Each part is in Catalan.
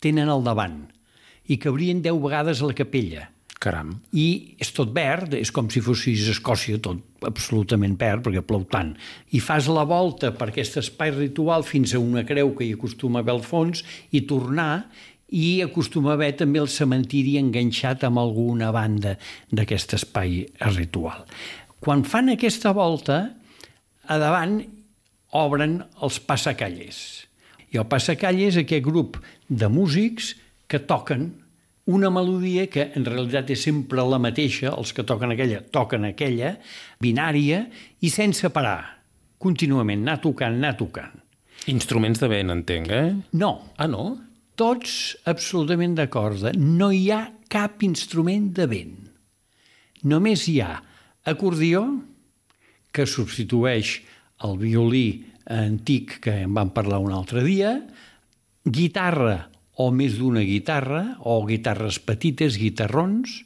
tenen al davant i cabrien 10 vegades a la capella. Caram. I és tot verd, és com si fossis a Escòcia, tot absolutament verd, perquè plou tant. I fas la volta per aquest espai ritual fins a una creu que hi acostuma a haver al fons i tornar, i acostuma a haver també el cementiri enganxat amb alguna banda d'aquest espai ritual. Quan fan aquesta volta, a davant obren els passacalles. I el passacalle és aquest grup de músics que toquen una melodia que en realitat és sempre la mateixa, els que toquen aquella, binària, i sense parar, contínuament, anar tocant. Instruments de vent, entenc, eh? No. Ah, no? Tots absolutament de corda. No hi ha cap instrument de vent. Només hi ha acordió, que substitueix el violí antic que en vam parlar un altre dia, guitarra o més d'una guitarra, o guitarres petites, guitarrons,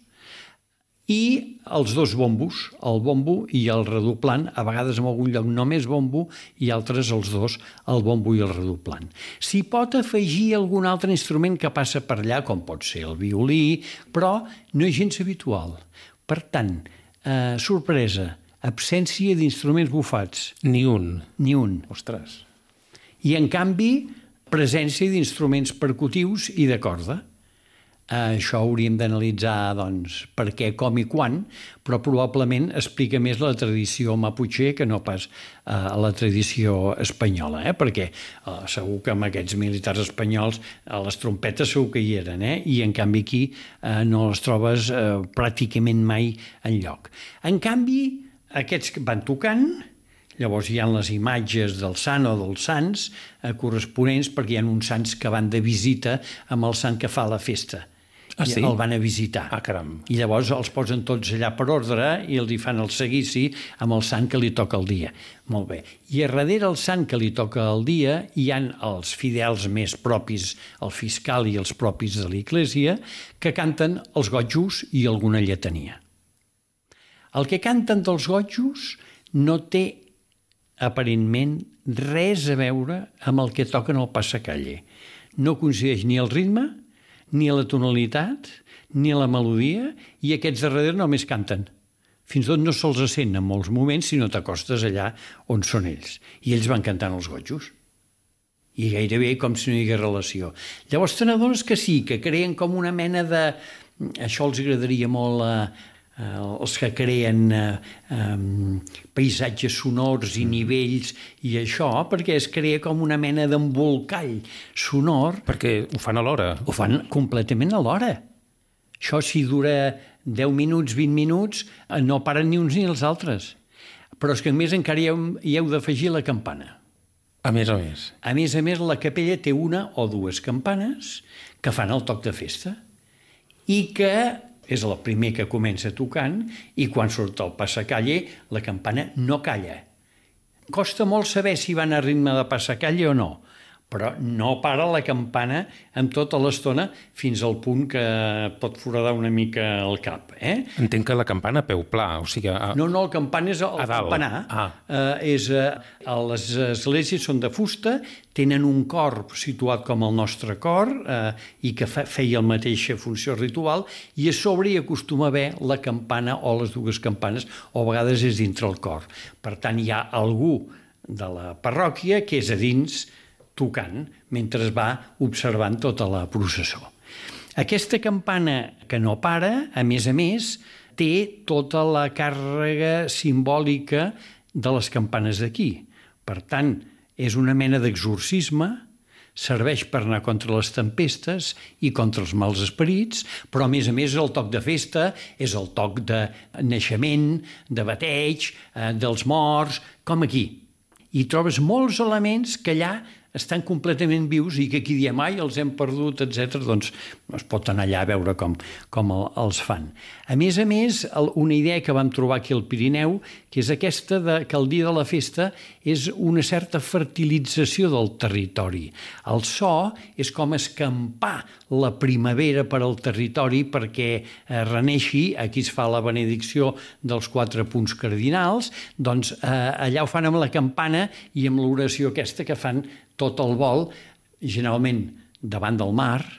i els dos bombos, el bombo i el redoblant, a vegades en algun lloc només bombo i altres els dos, el bombo i el redoblant. S'hi pot afegir algun altre instrument que passa per allà, com pot ser el violí, però no és gens habitual. Per tant, sorpresa, absència d'instruments bufats. Ni un. Ni un. Ostres. I, en canvi, presència d'instruments percutius i de corda. Això hauríem d'analitzar, doncs, per què, com i quan, però probablement explica més la tradició maputxer que no pas la tradició espanyola, perquè segur que amb aquests militars espanyols les trompetes segur que hi eren, i en canvi aquí no les trobes pràcticament mai enlloc. En canvi, aquests que van tocant, llavors hi ha les imatges del sant o dels sants corresponents, perquè hi ha uns sants que van de visita amb el sant que fa la festa. Ah, sí? El van a visitar. Ah, caram. I llavors els posen tots allà per ordre i els hi fan el seguici amb el sant que li toca el dia. Molt bé. I a darrere el sant que li toca el dia hi han els fidels més propis, el fiscal i els propis de l'Església, que canten els gotjos i alguna lletania. El que canten dels gotjos no té aparentment res a veure amb el que toquen al passacalle. No coincideix ni el ritme, ni a la tonalitat, ni a la melodia, i aquests darrere només canten. Fins i tot no se'ls sent en molts moments si no t'acostes allà on són ells. I ells van cantant els gotjos. I gairebé com si no hi hagués relació. Llavors te n'adones que sí, que creen com una mena de... Això els agradaria molt els que creen paisatges sonors i nivells i això, perquè es crea com una mena d'embolcall sonor. Perquè ho fan alhora. Ho fan completament alhora. Això, si dura 10 minuts, 20 minuts, no paren ni uns ni els altres. Però és que a més encara hi heu d'afegir la campana. A més a més. A més, la capella té una o dues campanes que fan el toc de festa i que és el primer que comença tocant i quan surt el passacalle la campana no calla. Costa molt saber si van a ritme de passacalle o no, però no para la campana amb tota l'estona fins al punt que pot foradar una mica el cap. Entenc que la campana a peu pla, o sigui... No, el campanar és el campanar. Les esglésies són de fusta, tenen un cor situat com el nostre cor i que feia la mateixa funció ritual, i a sobre hi acostuma a haver la campana o les dues campanes, o a vegades és dintre el cor. Per tant, hi ha algú de la parròquia que és a dins tocant mentre va observant tota la processó. Aquesta campana que no para, a més, té tota la càrrega simbòlica de les campanes d'aquí. Per tant, és una mena d'exorcisme, serveix per anar contra les tempestes i contra els mals esperits, però a més el toc de festa és el toc de naixement, de bateig, dels morts, com aquí. I trobes molts elements que allà estan completament vius i que aquí diem, ai, els hem perdut, etc. Doncs es pot anar allà a veure com els fan. A més, una idea que vam trobar aquí al Pirineu, que és aquesta que el dia de la festa és una certa fertilització del territori. El so és com escampar la primavera per al territori perquè reneixi, aquí es fa la benedicció dels 4 punts cardinals, doncs allà ho fan amb la campana i amb l'oració aquesta que fan tot el vol, generalment davant del mar,